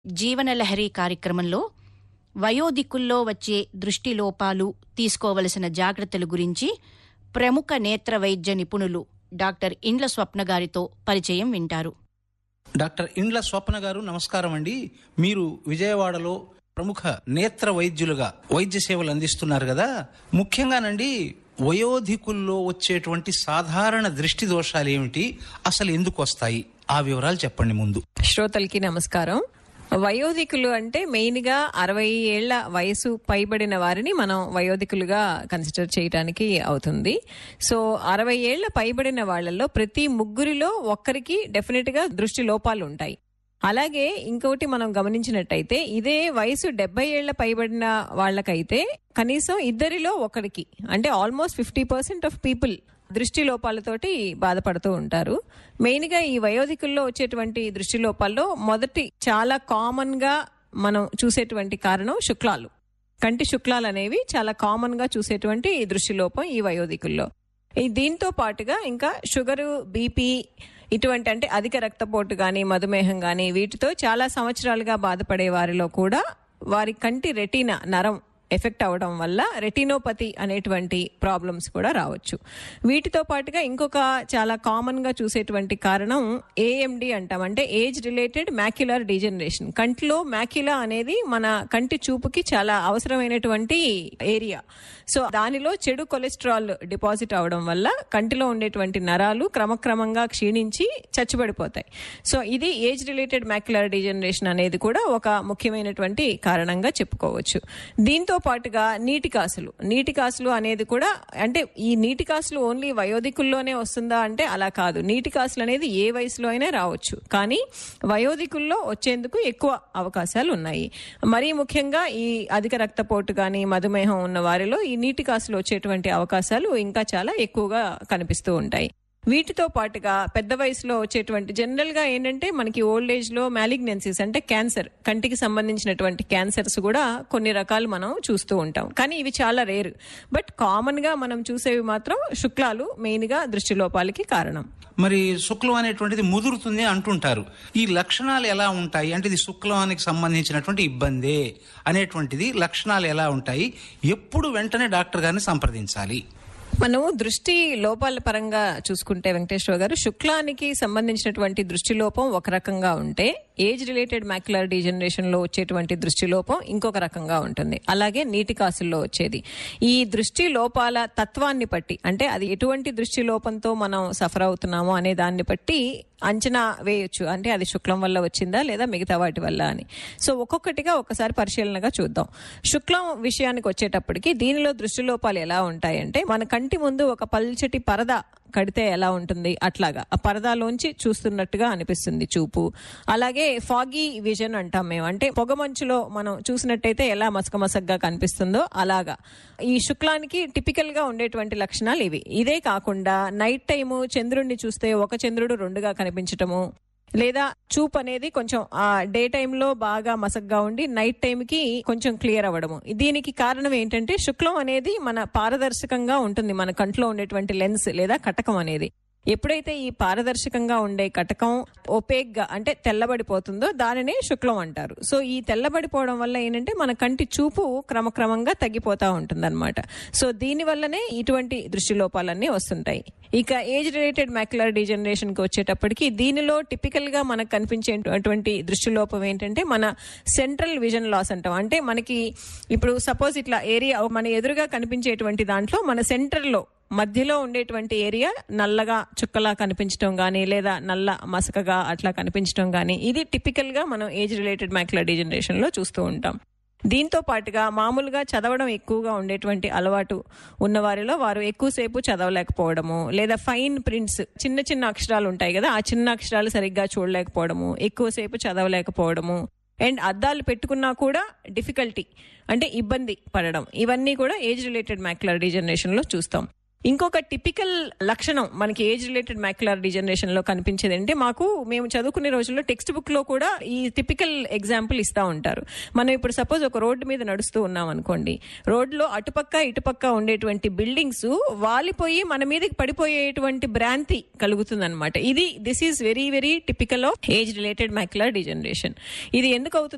జీవనలహరి కార్యక్రమంలో వయోధికుల్లో వచ్చే దృష్టి లోపాలు తీసుకోవలసిన జాగ్రత్తల గురించి ప్రముఖ నేత్ర వైద్య నిపుణులు డాక్టర్ ఇండ్ల స్వప్న గారితో పరిచయం వింటారు. డాక్టర్ ఇండ్ల స్వప్న గారు, నమస్కారం అండి. మీరు విజయవాడలో ప్రముఖ నేత్ర వైద్యులుగా వైద్య సేవలు అందిస్తున్నారు కదా. ముఖ్యంగానండి, వయోధికుల్లో వచ్చేటువంటి సాధారణ దృష్టి దోషాలు ఏమిటి, అసలు ఎందుకు వస్తాయి, ఆ వివరాలు చెప్పండి ముందు. శ్రోతలకి నమస్కారం. వయోధికులు అంటే మెయిన్ గా 60 ఏళ్ల వయసు పైబడిన వారిని మనం వయోధికులుగా కన్సిడర్ చేయడానికి అవుతుంది. సో 60 ఏళ్ల పైబడిన వాళ్లలో ప్రతి ముగ్గురిలో ఒక్కరికి డెఫినెట్ గా దృష్టి లోపాలు ఉంటాయి. అలాగే ఇంకోటి మనం గమనించినట్టయితే ఇదే వయసు 70 ఏళ్ల పైబడిన వాళ్ళకైతే కనీసం ఇద్దరిలో ఒకరికి, అంటే ఆల్మోస్ట్ 50% ఆఫ్ పీపుల్ దృష్టి లోపాలతోటి బాధపడుతూ ఉంటారు. మెయిన్ గా ఈ వయోధికుల్లో వచ్చేటువంటి దృష్టి లోపాల్లో మొదటి చాలా కామన్ గా మనం చూసేటువంటి కారణం శుక్లాలు. కంటి శుక్లాలు అనేవి చాలా కామన్ గా చూసేటువంటి దృష్టి లోపం ఈ వయోధికుల్లో. దీంతో పాటుగా ఇంకా షుగరు, బీపీ, ఇటువంటి అంటే అధిక రక్తపోటు గాని, మధుమేహం గాని, వీటితో చాలా సంవత్సరాలుగా బాధపడే వారిలో కూడా వారి కంటి రెటీనా నరం ఎఫెక్ట్ అవడం వల్ల రెటినోపతి అనేటువంటి ప్రాబ్లమ్స్ కూడా రావచ్చు. వీటితో పాటుగా ఇంకొక చాలా కామన్ గా చూసేటువంటి కారణం ఏఎండి అంటాం, అంటే ఏజ్ రిలేటెడ్ మ్యాక్యులర్ డీజనరేషన్. కంటిలో మ్యాక్యులా అనేది మన కంటి చూపుకి చాలా అవసరమైనటువంటి ఏరియా. సో దానిలో చెడు కొలెస్ట్రాల్ డిపాజిట్ అవడం వల్ల కంటిలో ఉండేటువంటి నరాలు క్రమక్రమంగా క్షీణించి చచ్చుబడిపోతాయి. సో ఇది ఏజ్ రిలేటెడ్ మ్యాక్యులర్ డీజనరేషన్ అనేది కూడా ఒక ముఖ్యమైనటువంటి కారణంగా చెప్పుకోవచ్చు. దీంతో పాటుగా నీటి కాసులు అనేది కూడా, అంటే ఈ నీటి కాసులు ఓన్లీ వయోధికుల్లోనే వస్తుందా అంటే అలా కాదు. నీటి కాసులు అనేది ఏ వయసులో అయినా రావచ్చు, కానీ వయోధికుల్లో వచ్చేందుకు ఎక్కువ అవకాశాలు ఉన్నాయి. మరీ ముఖ్యంగా ఈ అధిక రక్తపోటు కానీ, మధుమేహం ఉన్న వారిలో ఈ నీటి కాసులు వచ్చేటువంటి అవకాశాలు ఇంకా చాలా ఎక్కువగా కనిపిస్తూ ఉంటాయి. వీటితో పాటుగా పెద్ద వయసులో వచ్చేటువంటి జనరల్ గా ఏంటంటే మనకి ఓల్డ్ ఏజ్ లో మ్యాలిగ్నెన్సీస్, అంటే క్యాన్సర్, కంటికి సంబంధించినటువంటి క్యాన్సర్స్ కూడా కొన్ని రకాలు మనం చూస్తూ ఉంటాం. కానీ ఇవి చాలా రేర్. బట్ కామన్ గా మనం చూసేవి మాత్రం శుక్లాలు మెయిన్ గా దృష్టి లోపాలకి కారణం. మరి శుక్లం అనేటువంటిది ముదురుతుంది అంటుంటారు. ఈ లక్షణాలు ఎలా ఉంటాయి, అంటే ఇది శుక్లానికి సంబంధించినటువంటి ఇబ్బందే అనేటువంటిది లక్షణాలు ఎలా ఉంటాయి, ఎప్పుడు వెంటనే డాక్టర్ గారిని సంప్రదించాలి? మనం దృష్టి లోపాల పరంగా చూసుకుంటే వెంకటేశ్వర గారు, శుక్లానికి సంబంధించినటువంటి దృష్టి లోపం ఒక రకంగా ఉంటే ఏజ్ రిలేటెడ్ మ్యాక్యులర్ డీజనరేషన్ లో వచ్చేటువంటి దృష్టి లోపం ఇంకొక రకంగా ఉంటుంది. అలాగే నీటి కాసుల్లో వచ్చేది. ఈ దృష్టి లోపాల తత్వాన్ని బట్టి, అంటే అది ఎటువంటి దృష్టి లోపంతో మనం సఫర్ అవుతున్నామో అనే దాన్ని బట్టి అంచనా వేయొచ్చు, అంటే అది శుక్లం వల్ల వచ్చిందా లేదా మిగతా వాటి వల్ల అని. సో ఒక్కొక్కటిగా ఒకసారి పరిశీలనగా చూద్దాం. శుక్లం విషయానికి వచ్చేటప్పటికి దీనిలో దృష్టి లోపాలు ఎలా ఉంటాయంటే, మన కంటి ముందు ఒక పల్చటి పరద కడితే ఎలా ఉంటుంది అట్లాగా ఆ పరదాలోంచి చూస్తున్నట్టుగా అనిపిస్తుంది చూపు. అలాగే ఫాగీ విజన్ అంటాం మేము, అంటే పొగమంచులో మనం చూసినట్టయితే ఎలా మసకమసగ్గా కనిపిస్తుందో అలాగా ఈ శుక్లానికి టిపికల్ గా ఉండేటువంటి లక్షణాలు ఇవి. ఇదే కాకుండా నైట్ టైము చంద్రుడిని చూస్తే ఒక చంద్రుడు రెండుగా కనిపించటము, లేదా చూపు అనేది కొంచెం డే టైంలో బాగా మసగ్గా ఉండి నైట్ టైంకి కొంచెం క్లియర్ అవ్వడము. దీనికి కారణం ఏంటంటే శుక్లం అనేది మన పారదర్శకంగా ఉంటుంది, మన కంట్లో ఉండేటువంటి లెన్స్ లేదా కటకం అనేది. ఎప్పుడైతే ఈ పారదర్శకంగా ఉండే కటకం ఒపేక్ గా, అంటే తెల్లబడిపోతుందో దానినే శుక్లం అంటారు. సో ఈ తెల్లబడిపోవడం వల్ల ఏంటంటే మన కంటి చూపు క్రమక్రమంగా తగ్గిపోతా ఉంటుంది అనమాట. సో దీని వల్లనే ఇటువంటి దృష్టి లోపాలన్నీ వస్తుంటాయి. ఇక ఏజ్ రిలేటెడ్ మ్యాక్యులర్ డీజనరేషన్ కి వచ్చేటప్పటికి దీనిలో టిపికల్ గా మనకు కనిపించేటువంటి దృష్టి లోపం ఏంటంటే మన సెంట్రల్ విజన్ లాస్ అంటాం. అంటే మనకి ఇప్పుడు సపోజ్ ఇట్లా ఏరియా మన ఎదురుగా కనిపించేటువంటి దాంట్లో మన సెంటర్ లో మధ్యలో ఉండేటువంటి ఏరియా నల్లగా చుక్కలా కనిపించడం గానీ, లేదా నల్ల మసకగా అట్లా కనిపించడం గానీ, ఇది టిపికల్ గా మనం ఏజ్ రిలేటెడ్ మ్యాక్యులర్ డీజనరేషన్ లో చూస్తూ ఉంటాం. దీంతో పాటుగా మామూలుగా చదవడం ఎక్కువగా ఉండేటువంటి అలవాటు ఉన్నవారిలో వారు ఎక్కువసేపు చదవలేకపోవడము, లేదా ఫైన్ ప్రింట్స్, చిన్న చిన్న అక్షరాలు ఉంటాయి కదా, ఆ చిన్న అక్షరాలు సరిగ్గా చూడలేకపోవడము, ఎక్కువసేపు చదవలేకపోవడము, అండ్ అద్దాలు పెట్టుకున్నా కూడా డిఫికల్టీ, అంటే ఇబ్బంది పడడం, ఇవన్నీ కూడా ఏజ్ రిలేటెడ్ మ్యాక్యులర్ డీజనరేషన్ లో చూస్తాం. ఇంకొక టిపికల్ లక్షణం మనకి ఏజ్ రిలేటెడ్ మ్యాక్యులర్ డిజనరేషన్ లో కనిపించేది అంటే, మేము చదువుకునే రోజుల్లో టెక్స్ట్ బుక్ లో కూడా ఈ టిపికల్ ఎగ్జాంపుల్ ఇస్తా ఉంటారు. మనం ఇప్పుడు సపోజ్ ఒక రోడ్డు మీద నడుస్తూ ఉన్నాం అనుకోండి, రోడ్లో అటుపక్క ఇటుపక్క ఉండేటువంటి బిల్డింగ్స్ వాలిపోయి మన మీదకి పడిపోయేటువంటి భ్రాంతి కలుగుతుంది అనమాట. This is very very typical of age related macular degeneration. ఇది ఎందుకు అవుతుంది